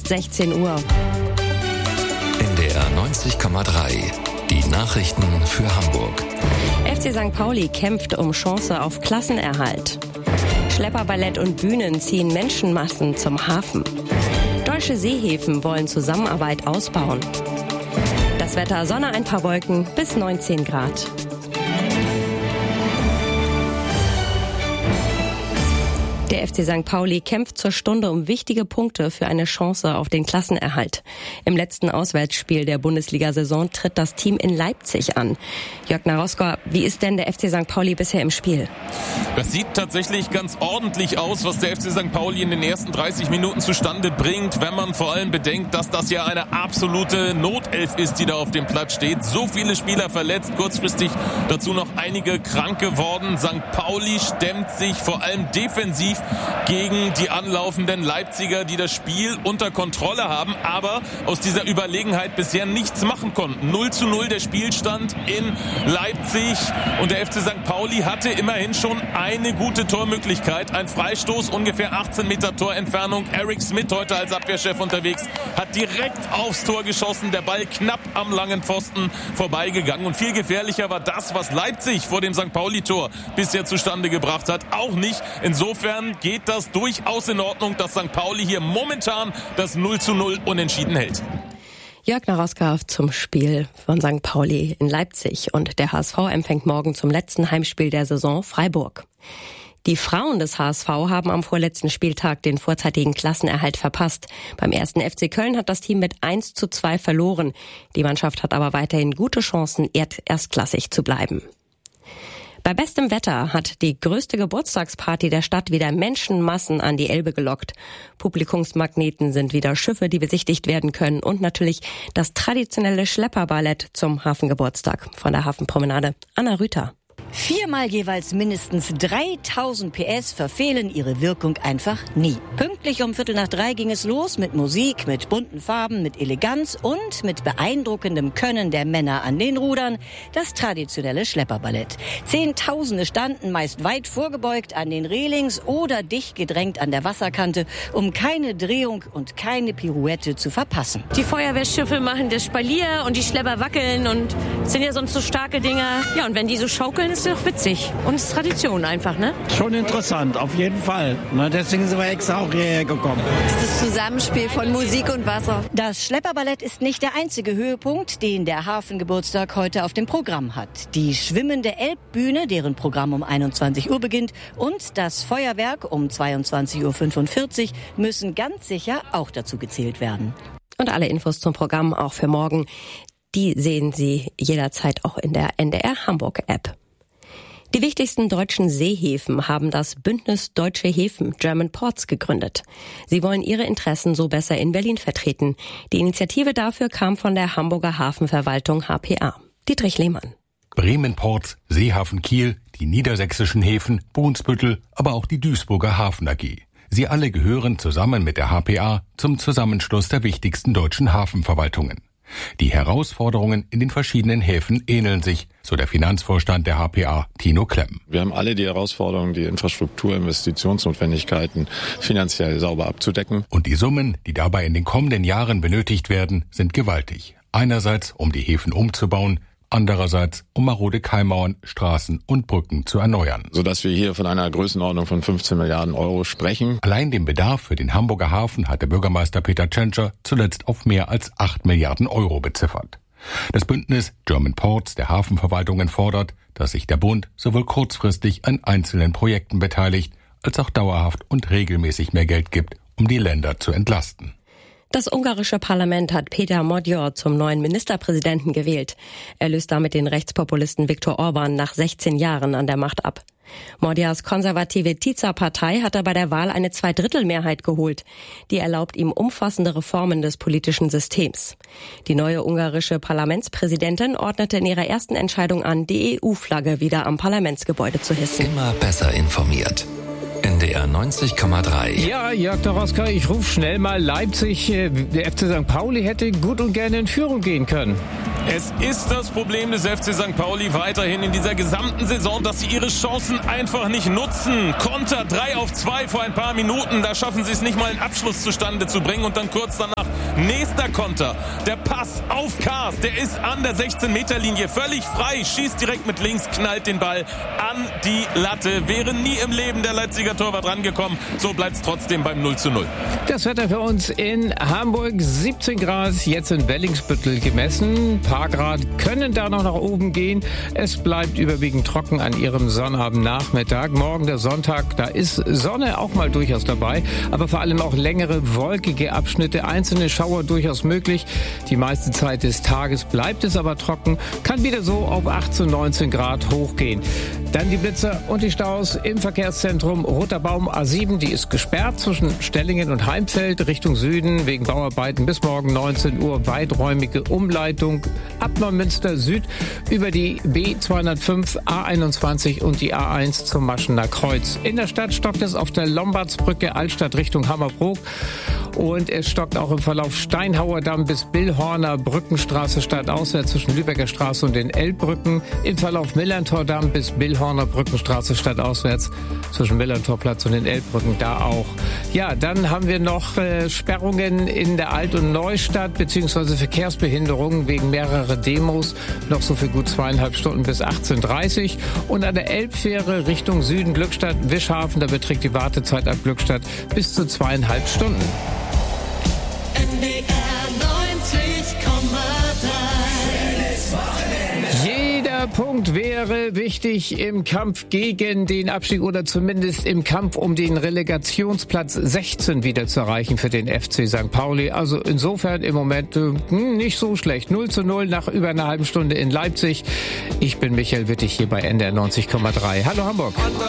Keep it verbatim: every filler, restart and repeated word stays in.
ist sechzehn Uhr. N D R neunzig Komma drei. Die Nachrichten für Hamburg. F C Sankt Pauli kämpft um Chance auf Klassenerhalt. Schlepperballett und Bühnen ziehen Menschenmassen zum Hafen. Deutsche Seehäfen wollen Zusammenarbeit ausbauen. Das Wetter: Sonne, ein paar Wolken, bis neunzehn Grad. Der F C Sankt Pauli kämpft zur Stunde um wichtige Punkte für eine Chance auf den Klassenerhalt. Im letzten Auswärtsspiel der Bundesliga-Saison tritt das Team in Leipzig an. Jörg Naroska, wie ist denn der F C Sankt Pauli bisher im Spiel? Das sieht tatsächlich ganz ordentlich aus, was der F C Sankt Pauli in den ersten dreißig Minuten zustande bringt, wenn man vor allem bedenkt, dass das ja eine absolute Notelf ist, die da auf dem Platz steht. So viele Spieler verletzt, kurzfristig dazu noch einige krank geworden. Sankt Pauli stemmt sich vor allem defensiv gegen die anlaufenden Leipziger, die das Spiel unter Kontrolle haben, aber aus dieser Überlegenheit bisher nichts machen konnten. null zu null der Spielstand in Leipzig und der F C Sankt Pauli hatte immerhin schon eine gute Tormöglichkeit. Ein Freistoß, ungefähr achtzehn Meter Torentfernung. Eric Smith, heute als Abwehrchef unterwegs, hat direkt aufs Tor geschossen. Der Ball knapp am langen Pfosten vorbeigegangen. Und viel gefährlicher war das, was Leipzig vor dem Sankt Pauli-Tor bisher zustande gebracht hat, auch nicht. Insofern geht das durchaus in Ordnung, dass Sankt Pauli hier momentan das null zu null unentschieden hält. Jörg Naroska zum Spiel von Sankt Pauli in Leipzig. Und der H S V empfängt morgen zum letzten Heimspiel der Saison Freiburg. Die Frauen des H S V haben am vorletzten Spieltag den vorzeitigen Klassenerhalt verpasst. Beim ersten F C Köln hat das Team mit eins zu zwei verloren. Die Mannschaft hat aber weiterhin gute Chancen, erstklassig zu bleiben. Bei bestem Wetter hat die größte Geburtstagsparty der Stadt wieder Menschenmassen an die Elbe gelockt. Publikumsmagneten sind wieder Schiffe, die besichtigt werden können, und natürlich das traditionelle Schlepperballett zum Hafengeburtstag. Von der Hafenpromenade, Anna Rüther. Viermal jeweils mindestens dreitausend P S verfehlen ihre Wirkung einfach nie. Pünktlich um Viertel nach drei ging es los mit Musik, mit bunten Farben, mit Eleganz und mit beeindruckendem Können der Männer an den Rudern, das traditionelle Schlepperballett. Zehntausende standen meist weit vorgebeugt an den Relings oder dicht gedrängt an der Wasserkante, um keine Drehung und keine Pirouette zu verpassen. Die Feuerwehrschiffe machen das Spalier und die Schlepper wackeln und sind ja sonst so starke Dinger. Ja, und wenn die so schaukeln, ist doch witzig. Und es ist Tradition einfach, ne? Schon interessant, auf jeden Fall. Na, deswegen sind wir extra auch hierher gekommen. Das ist das Zusammenspiel von Musik und Wasser. Das Schlepperballett ist nicht der einzige Höhepunkt, den der Hafengeburtstag heute auf dem Programm hat. Die schwimmende Elbbühne, deren Programm um einundzwanzig Uhr beginnt, und das Feuerwerk um zweiundzwanzig Uhr fünfundvierzig müssen ganz sicher auch dazu gezählt werden. Und alle Infos zum Programm auch für morgen, die sehen Sie jederzeit auch in der N D R Hamburg App. Die wichtigsten deutschen Seehäfen haben das Bündnis Deutsche Häfen, German Ports, gegründet. Sie wollen ihre Interessen so besser in Berlin vertreten. Die Initiative dafür kam von der Hamburger Hafenverwaltung H P A. Dietrich Lehmann. Bremen Ports, Seehafen Kiel, die niedersächsischen Häfen, Brunsbüttel, aber auch die Duisburger Hafen A G. Sie alle gehören zusammen mit der H P A zum Zusammenschluss der wichtigsten deutschen Hafenverwaltungen. Die Herausforderungen in den verschiedenen Häfen ähneln sich, so der Finanzvorstand der H P A, Tino Klemm. Wir haben alle die Herausforderung, die Infrastruktur, Investitionsnotwendigkeiten finanziell sauber abzudecken. Und die Summen, die dabei in den kommenden Jahren benötigt werden, sind gewaltig. Einerseits, um die Häfen umzubauen, andererseits, um marode Kaimauern, Straßen und Brücken zu erneuern. Sodass wir hier von einer Größenordnung von fünfzehn Milliarden Euro sprechen. Allein den Bedarf für den Hamburger Hafen hatte Bürgermeister Peter Tschentscher zuletzt auf mehr als acht Milliarden Euro beziffert. Das Bündnis German Ports der Hafenverwaltungen fordert, dass sich der Bund sowohl kurzfristig an einzelnen Projekten beteiligt, als auch dauerhaft und regelmäßig mehr Geld gibt, um die Länder zu entlasten. Das ungarische Parlament hat Péter Magyar zum neuen Ministerpräsidenten gewählt. Er löst damit den Rechtspopulisten Viktor Orban nach sechzehn Jahren an der Macht ab. Magyars konservative Tisza-Partei hatte bei der Wahl eine Zweidrittelmehrheit geholt. Die erlaubt ihm umfassende Reformen des politischen Systems. Die neue ungarische Parlamentspräsidentin ordnete in ihrer ersten Entscheidung an, die E U-Flagge wieder am Parlamentsgebäude zu hissen. Immer besser informiert. N D R neunzig Komma drei. Ja, Jörg Naroska, ich rufe schnell mal Leipzig. Der F C Sankt Pauli hätte gut und gerne in Führung gehen können. Es ist das Problem des F C Sankt Pauli weiterhin in dieser gesamten Saison, dass sie ihre Chancen einfach nicht nutzen. Konter drei auf zwei vor ein paar Minuten, da schaffen sie es nicht mal, einen Abschluss zustande zu bringen und dann kurz danach Nächster Konter. Der Pass auf Kaas. Der ist an der sechzehn-Meter-Linie völlig frei. Schießt direkt mit links, knallt den Ball an die Latte. Wäre nie im Leben der Leipziger Torwart rangekommen. So bleibt es trotzdem beim null zu null. Das Wetter für uns in Hamburg. siebzehn Grad, jetzt in Wellingsbüttel gemessen. Ein paar Grad können da noch nach oben gehen. Es bleibt überwiegend trocken an Ihrem Sonnabendnachmittag. Morgen der Sonntag, da ist Sonne auch mal durchaus dabei, aber vor allem auch längere wolkige Abschnitte, einzelne Schauer durchaus möglich. Die meiste Zeit des Tages bleibt es aber trocken, kann wieder so auf achtzehn, neunzehn Grad hochgehen. Dann die Blitzer und die Staus im Verkehrszentrum Roter Baum A sieben, die ist gesperrt zwischen Stellingen und Heimfeld Richtung Süden wegen Bauarbeiten bis morgen neunzehn Uhr. Weiträumige Umleitung ab Neumünster Süd über die B zweihundertfünf, A einundzwanzig und die A eins zum Maschener Kreuz. In der Stadt stockt es auf der Lombardsbrücke Altstadt Richtung Hammerbrook. Und es stockt auch im Verlauf Steinhauer Damm bis Billhorner Brückenstraße stadtauswärts zwischen Lübecker Straße und den Elbbrücken. Im Verlauf Millantor Damm bis Billhorner Brückenstraße stadtauswärts zwischen Millantorplatz und den Elbbrücken, da auch. Ja, dann haben wir noch äh, Sperrungen in der Alt- und Neustadt beziehungsweise Verkehrsbehinderungen wegen mehrerer Demos. Noch so für gut zweieinhalb Stunden bis achtzehn Uhr dreißig. Und an der Elbfähre Richtung Süden Glückstadt, Wischhafen, da beträgt die Wartezeit ab Glückstadt bis zu zweieinhalb Stunden. N D R neunzig Komma drei. Jeder Punkt wäre wichtig im Kampf gegen den Abstieg oder zumindest im Kampf um den Relegationsplatz sechzehn wieder zu erreichen für den F C Sankt Pauli. Also insofern im Moment äh, nicht so schlecht. null zu null nach über einer halben Stunde in Leipzig. Ich bin Michael Wittig hier bei N D R neunzig Komma drei. Hallo Hamburg.